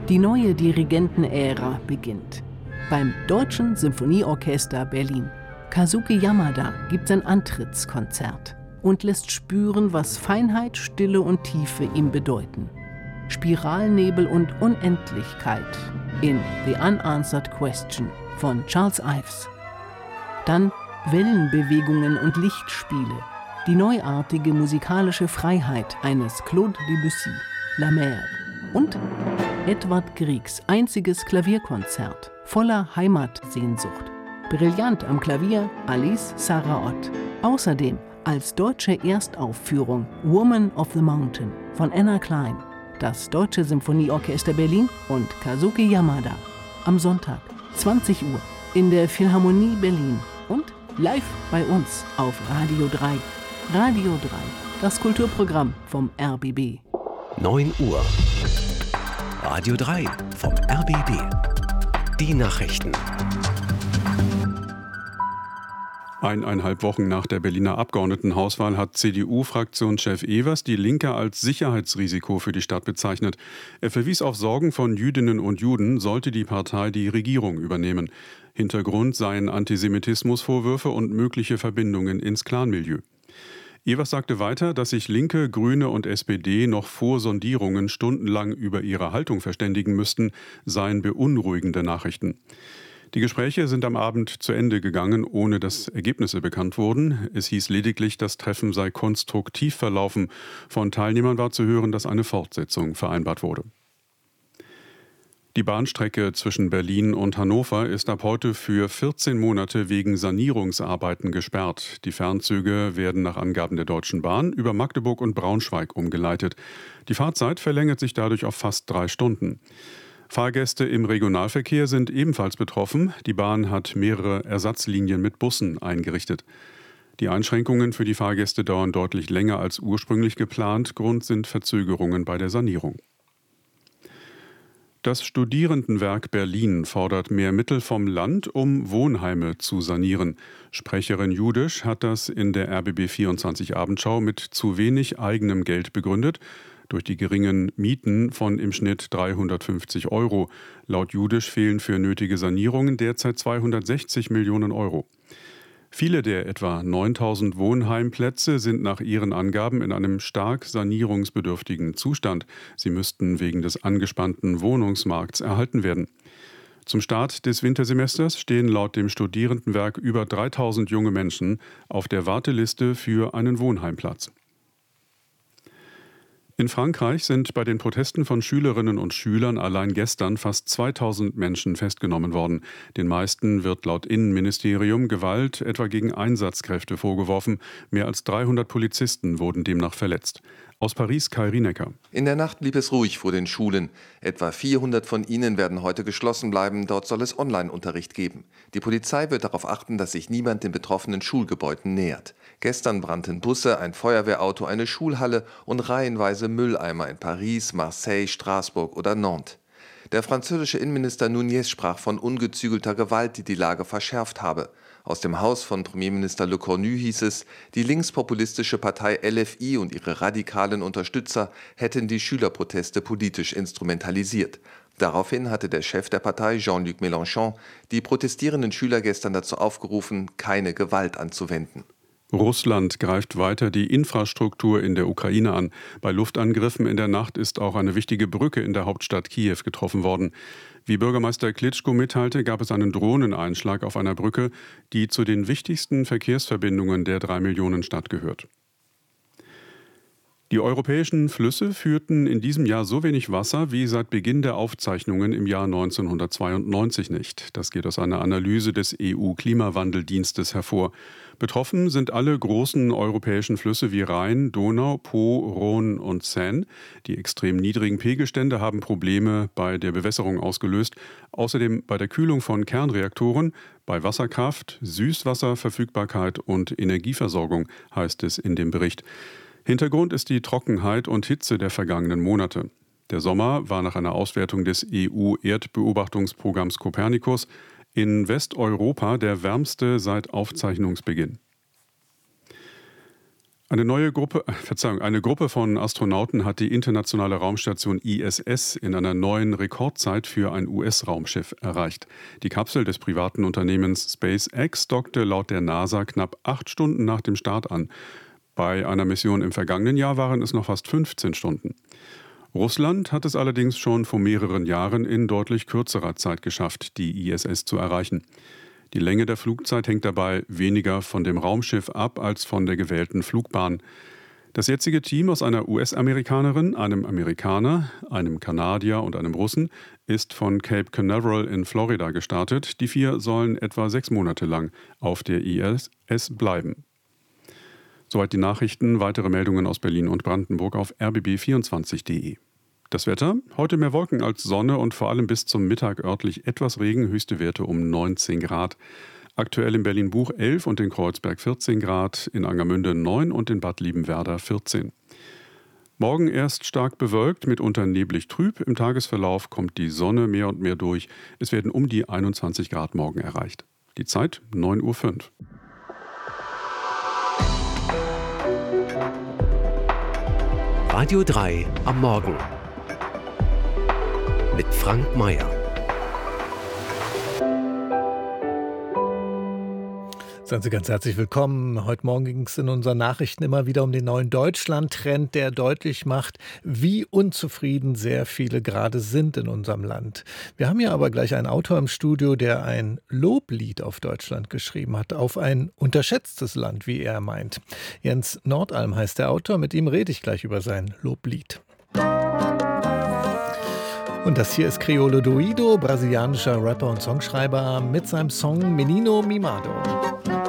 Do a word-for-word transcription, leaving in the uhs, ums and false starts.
Die neue Dirigentenära beginnt. Beim Deutschen Symphonieorchester Berlin. Kazuki Yamada gibt sein Antrittskonzert und lässt spüren, was Feinheit, Stille und Tiefe ihm bedeuten. Spiralnebel und Unendlichkeit in The Unanswered Question von Charles Ives. Dann Wellenbewegungen und Lichtspiele, die neuartige musikalische Freiheit eines Claude Debussy, La Mer. Und Edvard Griegs einziges Klavierkonzert voller Heimatsehnsucht. Brillant am Klavier Alice Saraot. Außerdem als deutsche Erstaufführung Woman of the Mountain von Anna Klein, das Deutsche Symphonieorchester Berlin und Kazuki Yamada. Am Sonntag, zwanzig Uhr, in der Philharmonie Berlin und live bei uns auf Radio drei. Radio drei, das Kulturprogramm vom R B B. neun Uhr. Radio drei vom R B B. Die Nachrichten. Eineinhalb Wochen nach der Berliner Abgeordnetenhauswahl hat C D U-Fraktionschef Evers die Linke als Sicherheitsrisiko für die Stadt bezeichnet. Er verwies auf Sorgen von Jüdinnen und Juden, sollte die Partei die Regierung übernehmen. Hintergrund seien Antisemitismusvorwürfe und mögliche Verbindungen ins Clanmilieu. Evers sagte weiter, dass sich Linke, Grüne und S P D noch vor Sondierungen stundenlang über ihre Haltung verständigen müssten, seien beunruhigende Nachrichten. Die Gespräche sind am Abend zu Ende gegangen, ohne dass Ergebnisse bekannt wurden. Es hieß lediglich, das Treffen sei konstruktiv verlaufen. Von Teilnehmern war zu hören, dass eine Fortsetzung vereinbart wurde. Die Bahnstrecke zwischen Berlin und Hannover ist ab heute für vierzehn Monate wegen Sanierungsarbeiten gesperrt. Die Fernzüge werden nach Angaben der Deutschen Bahn über Magdeburg und Braunschweig umgeleitet. Die Fahrzeit verlängert sich dadurch auf fast drei Stunden. Fahrgäste im Regionalverkehr sind ebenfalls betroffen. Die Bahn hat mehrere Ersatzlinien mit Bussen eingerichtet. Die Einschränkungen für die Fahrgäste dauern deutlich länger als ursprünglich geplant. Grund sind Verzögerungen bei der Sanierung. Das Studierendenwerk Berlin fordert mehr Mittel vom Land, um Wohnheime zu sanieren. Sprecherin Judisch hat das in der R B B vierundzwanzig Abendschau mit zu wenig eigenem Geld begründet. Durch die geringen Mieten von im Schnitt dreihundertfünfzig Euro. Laut Judisch fehlen für nötige Sanierungen derzeit zweihundertsechzig Millionen Euro. Viele der etwa neuntausend Wohnheimplätze sind nach ihren Angaben in einem stark sanierungsbedürftigen Zustand. Sie müssten wegen des angespannten Wohnungsmarkts erhalten werden. Zum Start des Wintersemesters stehen laut dem Studierendenwerk über dreitausend junge Menschen auf der Warteliste für einen Wohnheimplatz. In Frankreich sind bei den Protesten von Schülerinnen und Schülern allein gestern fast zweitausend Menschen festgenommen worden. Den meisten wird laut Innenministerium Gewalt etwa gegen Einsatzkräfte vorgeworfen. Mehr als dreihundert Polizisten wurden demnach verletzt. Aus Paris Kai Rienecker. In der Nacht blieb es ruhig vor den Schulen. Etwa vierhundert von ihnen werden heute geschlossen bleiben. Dort soll es Online-Unterricht geben. Die Polizei wird darauf achten, dass sich niemand den betroffenen Schulgebäuden nähert. Gestern brannten Busse, ein Feuerwehrauto, eine Schulhalle und reihenweise Mülleimer in Paris, Marseille, Straßburg oder Nantes. Der französische Innenminister Nunez sprach von ungezügelter Gewalt, die die Lage verschärft habe. Aus dem Haus von Premierminister Le Cornu hieß es, die linkspopulistische Partei L F I und ihre radikalen Unterstützer hätten die Schülerproteste politisch instrumentalisiert. Daraufhin hatte der Chef der Partei, Jean-Luc Mélenchon, die protestierenden Schüler gestern dazu aufgerufen, keine Gewalt anzuwenden. Russland greift weiter die Infrastruktur in der Ukraine an. Bei Luftangriffen in der Nacht ist auch eine wichtige Brücke in der Hauptstadt Kiew getroffen worden. Wie Bürgermeister Klitschko mitteilte, gab es einen Drohneneinschlag auf einer Brücke, die zu den wichtigsten Verkehrsverbindungen der drei Millionen Stadt gehört. Die europäischen Flüsse führten in diesem Jahr so wenig Wasser wie seit Beginn der Aufzeichnungen im Jahr neunzehnhundertzweiundneunzig nicht. Das geht aus einer Analyse des E U-Klimawandeldienstes hervor. Betroffen sind alle großen europäischen Flüsse wie Rhein, Donau, Po, Rhône und Seine. Die extrem niedrigen Pegelstände haben Probleme bei der Bewässerung ausgelöst. Außerdem bei der Kühlung von Kernreaktoren, bei Wasserkraft, Süßwasserverfügbarkeit und Energieversorgung, heißt es in dem Bericht. Hintergrund ist die Trockenheit und Hitze der vergangenen Monate. Der Sommer war nach einer Auswertung des E U-Erdbeobachtungsprogramms Copernicus in Westeuropa der wärmste seit Aufzeichnungsbeginn. Eine neue Gruppe, Verzeihung, eine Gruppe von Astronauten hat die internationale Raumstation I S S in einer neuen Rekordzeit für ein U S-Raumschiff erreicht. Die Kapsel des privaten Unternehmens SpaceX dockte laut der NASA knapp acht Stunden nach dem Start an. Bei einer Mission im vergangenen Jahr waren es noch fast fünfzehn Stunden. Russland hat es allerdings schon vor mehreren Jahren in deutlich kürzerer Zeit geschafft, die I S S zu erreichen. Die Länge der Flugzeit hängt dabei weniger von dem Raumschiff ab als von der gewählten Flugbahn. Das jetzige Team aus einer U S-Amerikanerin, einem Amerikaner, einem Kanadier und einem Russen ist von Cape Canaveral in Florida gestartet. Die vier sollen etwa sechs Monate lang auf der I S S bleiben. Soweit die Nachrichten. Weitere Meldungen aus Berlin und Brandenburg auf r b b vierundzwanzig punkt d e. Das Wetter? Heute mehr Wolken als Sonne und vor allem bis zum Mittag örtlich etwas Regen, höchste Werte um neunzehn Grad. Aktuell in Berlin-Buch elf und in Kreuzberg vierzehn Grad, in Angermünde neun und in Bad Liebenwerda vierzehn. Morgen erst stark bewölkt, mitunter neblig trüb. Im Tagesverlauf kommt die Sonne mehr und mehr durch. Es werden um die einundzwanzig Grad morgen erreicht. Die Zeit neun Uhr fünf. Radio drei am Morgen mit Frank Mayer. Seien Sie ganz herzlich willkommen. Heute Morgen ging es in unseren Nachrichten immer wieder um den neuen Deutschland-Trend, der deutlich macht, wie unzufrieden sehr viele gerade sind in unserem Land. Wir haben hier aber gleich einen Autor im Studio, der ein Loblied auf Deutschland geschrieben hat, auf ein unterschätztes Land, wie er meint. Jens Nordalm heißt der Autor, mit ihm rede ich gleich über sein Loblied. Und das hier ist Criolo Doido, brasilianischer Rapper und Songschreiber mit seinem Song Menino Mimado.